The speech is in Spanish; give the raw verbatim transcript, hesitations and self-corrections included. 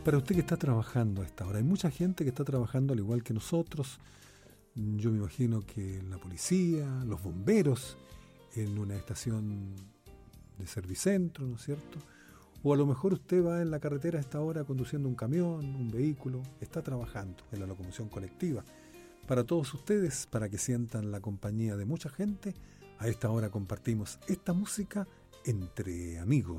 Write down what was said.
Para usted que está trabajando a esta hora, hay mucha gente que está trabajando al igual que nosotros. Yo me imagino que la policía, los bomberos, en una estación de servicentro, ¿no es cierto? O a lo mejor usted va en la carretera a esta hora conduciendo un camión, un vehículo, está trabajando en la locomoción colectiva. Para todos ustedes, para que sientan la compañía de mucha gente, a esta hora compartimos esta música entre amigos.